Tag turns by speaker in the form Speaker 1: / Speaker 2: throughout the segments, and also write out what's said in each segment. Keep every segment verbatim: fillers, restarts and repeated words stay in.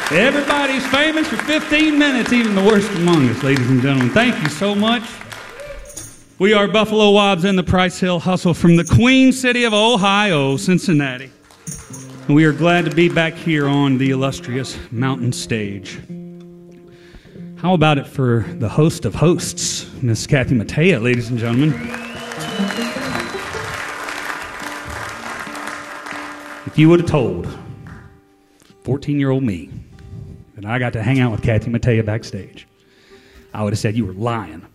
Speaker 1: Everybody's famous for fifteen minutes, even the worst among us, ladies and gentlemen. Thank you so much. We are Buffalo Wobs and the Price Hill Hustle from the Queen City of Ohio, Cincinnati. And we are glad to be back here on the illustrious mountain stage. How about it for the host of hosts, Miss Kathy Mattea, ladies and gentlemen. If you would have told fourteen-year-old me that I got to hang out with Kathy Mattea backstage, I would have said you were lying.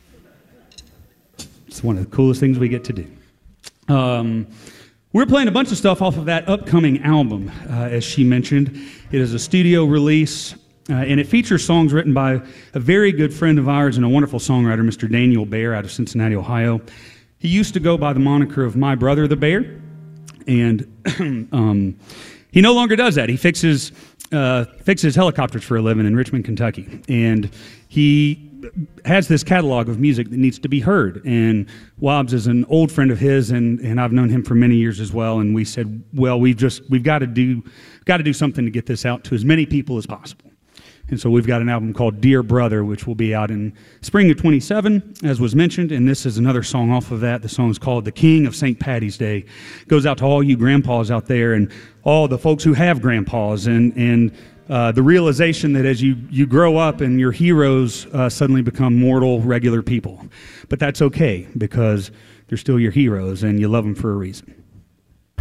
Speaker 1: It's one of the coolest things we get to do. Um, we're playing a bunch of stuff off of that upcoming album, uh, as she mentioned. It is a studio release, uh, and it features songs written by a very good friend of ours and a wonderful songwriter, Mister Daniel Bear, out of Cincinnati, Ohio. He used to go by the moniker of My Brother the Bear, and um, he no longer does that. He fixes uh, fixes helicopters for a living in Richmond, Kentucky, and he has this catalog of music that needs to be heard. And Wobbs is an old friend of his, and, and I've known him for many years as well. And we said, well, we've just we've got to do got to do something to get this out to as many people as possible. And so we've got an album called Dear Brother, which will be out in spring of twenty-seven, as was mentioned, and this is another song off of that. The song is called The King of Saint Patty's Day. It goes out to all you grandpas out there and all the folks who have grandpas, and, and uh, the realization that as you, you grow up and your heroes uh, suddenly become mortal, regular people. But that's okay, because they're still your heroes, and you love them for a reason.